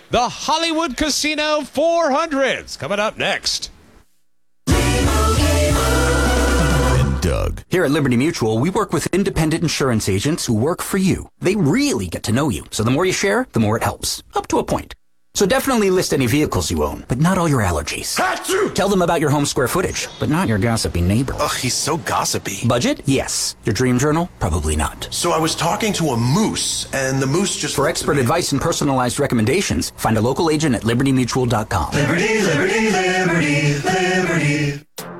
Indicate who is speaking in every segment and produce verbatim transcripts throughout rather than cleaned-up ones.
Speaker 1: The Hollywood Casino four hundred's coming up next.
Speaker 2: And Doug. Here at Liberty Mutual, we work with independent insurance agents who work for you. They really get to know you, so the more you share, the more it helps. Up to a point. So definitely list any vehicles you own, but not all your allergies. Achoo! Tell them about your home square footage, but not your gossipy neighbor.
Speaker 3: Ugh, he's so gossipy.
Speaker 2: Budget? Yes. Your dream journal? Probably not.
Speaker 3: So I was talking to a moose, and the moose just...
Speaker 2: For expert advice and personalized recommendations, find a local agent at liberty mutual dot com.
Speaker 4: Liberty, liberty, liberty, liberty.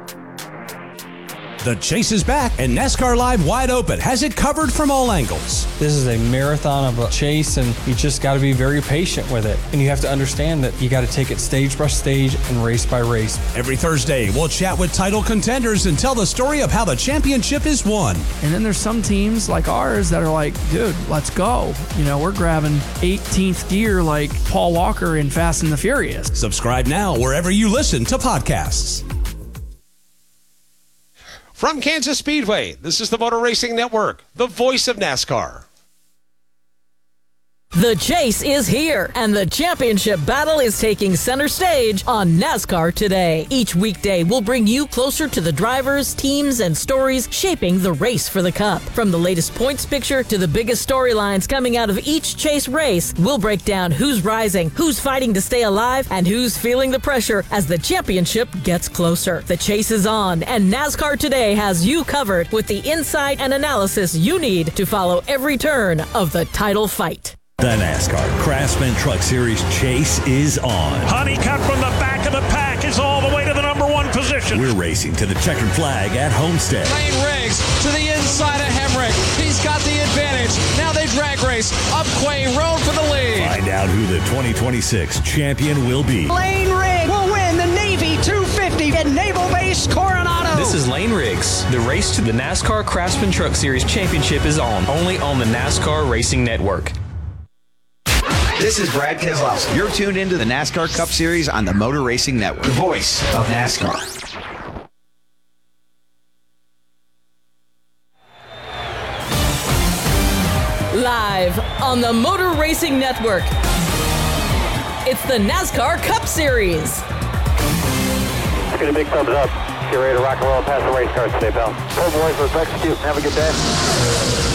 Speaker 5: The chase is back, and NASCAR Live Wide Open has it covered from all angles.
Speaker 6: This is a marathon of a chase, and you just got to be very patient with it. And you have to understand that you got to take it stage by stage and race by race.
Speaker 5: Every Thursday, we'll chat with title contenders and tell the story of how the championship is won.
Speaker 7: And then there's some teams like ours that are like, dude, let's go. You know, we're grabbing eighteenth gear like Paul Walker in Fast and the Furious.
Speaker 5: Subscribe now wherever you listen to podcasts.
Speaker 1: From Kansas Speedway, this is the Motor Racing Network, the voice of NASCAR.
Speaker 8: The chase is here, and the championship battle is taking center stage on NASCAR Today. Each weekday, we'll bring you closer to the drivers, teams, and stories shaping the race for the Cup. From the latest points picture to the biggest storylines coming out of each chase race, we'll break down who's rising, who's fighting to stay alive, and who's feeling the pressure as the championship gets closer. The chase is on, and NASCAR Today has you covered with the insight and analysis you need to follow every turn of the title fight.
Speaker 9: The NASCAR Craftsman Truck Series chase is on.
Speaker 10: Honeycutt from the back of the pack is all the way to the number one position.
Speaker 9: We're racing to the checkered flag at Homestead.
Speaker 11: Lane Riggs to the inside of Hemrick. He's got the advantage. Now they drag race up Quay Road for the lead.
Speaker 9: Find out who the twenty twenty-six champion will be.
Speaker 12: Lane Riggs will win the Navy two fifty at Naval Base Coronado.
Speaker 13: This is Lane Riggs. The race to the NASCAR Craftsman Truck Series Championship is on, only on the NASCAR Racing Network.
Speaker 14: This is Brad Keselowski. You're tuned into the NASCAR Cup Series on the Motor Racing Network, the voice of NASCAR.
Speaker 8: Live on the Motor Racing Network, it's the NASCAR Cup Series.
Speaker 15: Let's get a big thumbs up. Get ready to rock and roll past the race cars today, pal. Hey, boys, let's execute. Have a good day.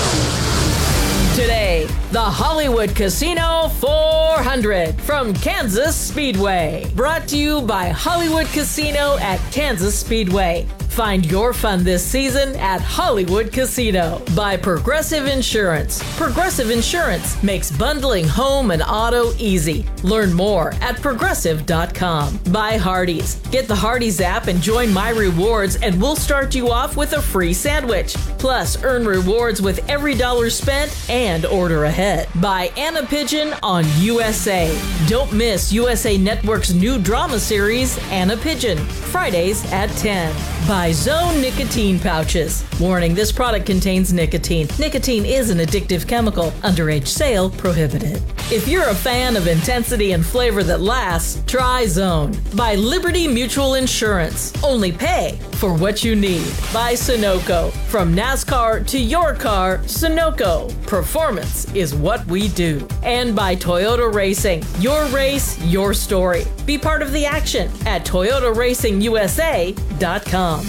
Speaker 8: Today, the Hollywood Casino four hundred from Kansas Speedway. Brought to you by Hollywood Casino at Kansas Speedway. Find your fun this season at Hollywood Casino. By Progressive Insurance. Progressive Insurance makes bundling home and auto easy. Learn more at progressive dot com. By Hardee's. Get the Hardee's app and join My Rewards, and we'll start you off with a free sandwich. Plus, earn rewards with every dollar spent and order ahead. By Anna Pigeon on U S A. Don't miss U S A Network's new drama series, Anna Pigeon, Fridays at ten. By Zone Nicotine Pouches. Warning, this product contains nicotine. Nicotine is an addictive chemical. Underage sale prohibited. If you're a fan of intensity and flavor that lasts, try Zone. By Liberty Mutual Insurance. Only pay for what you need. By Sunoco. From NASCAR to your car, Sunoco. Performance is what we do. And by Toyota Racing. Your race, your story. Be part of the action at toyota racing u s a dot com.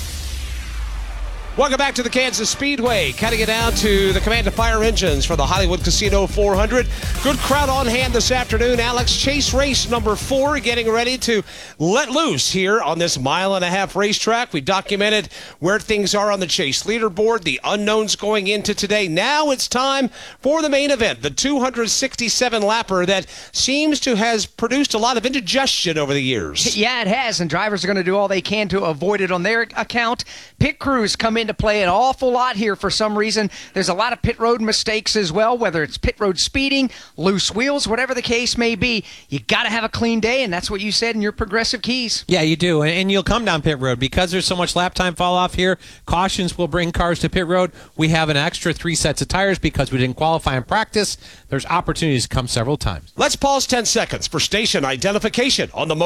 Speaker 1: Welcome back to the Kansas Speedway. Cutting it down to the Command of Fire Engines for the Hollywood Casino four hundred. Good crowd on hand this afternoon. Alex, chase race number four getting ready to let loose here on this mile and a half racetrack. We documented where things are on the chase leaderboard, the unknowns going into today. Now it's time for the main event, the two hundred sixty-seven lapper that seems to has produced a lot of indigestion over the years.
Speaker 12: Yeah, it has, and drivers are going to do all they can to avoid it on their account. Pit crews come in to play an awful lot here for some reason. There's a lot of pit road mistakes as well, whether it's pit road speeding, loose wheels, whatever the case may be. You got to have a clean day, and that's what you said in your progressive keys.
Speaker 16: Yeah, you do, and you'll come down pit road because there's so much lap time fall off here. Cautions will bring cars to pit road. We have an extra three sets of tires because we didn't qualify in practice. There's opportunities to come several times.
Speaker 1: Let's pause ten seconds for station identification on the